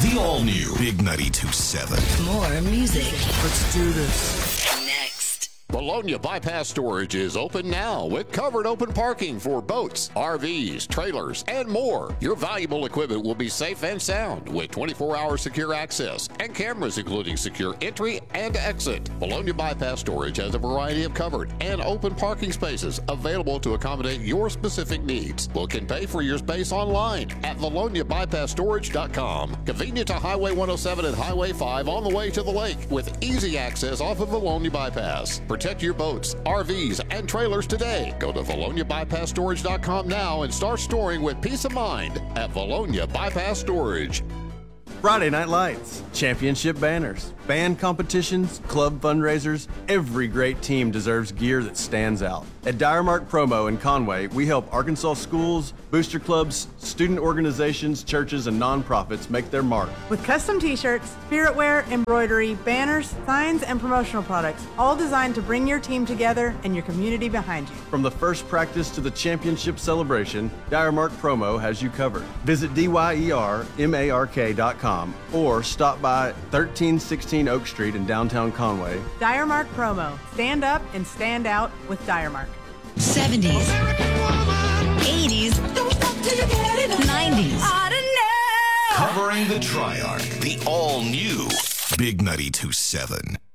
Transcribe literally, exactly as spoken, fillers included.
The all-new Big ninety-two point seven. More music. Let's do this. Next. Bologna Bypass Storage is open now with covered open parking for boats, R Vs, trailers, and more. Your valuable equipment will be safe and sound with twenty-four hour secure access and cameras including secure entry and exit. Bologna Bypass Storage has a variety of covered and open parking spaces available to accommodate your specific needs. Book and pay for your space online at bologna bypass storage dot com. Convenient to Highway one oh seven and Highway five on the way to the lake with easy access off of Bologna Bypass. Protect your boats, R Vs, and trailers today. Go to bologna bypass storage dot com now and start storing with peace of mind at Bologna Bypass Storage. Friday Night Lights, championship banners, band competitions, club fundraisers. Every great team deserves gear that stands out. At Dire Mark Promo in Conway, we help Arkansas schools, booster clubs, student organizations, churches, and nonprofits make their mark. With custom t-shirts, spirit wear, embroidery, banners, signs, and promotional products, all designed to bring your team together and your community behind you. From the first practice to the championship celebration, Dire Mark Promo has you covered. Visit D Y E R M A R K dot com or stop by thirteen sixteen Oak Street in downtown Conway. Dire Mark Promo. Stand up and stand out with Dire Mark. seventies. eighties. nineties. Covering the Triarch, the all-new Big ninety-two point seven.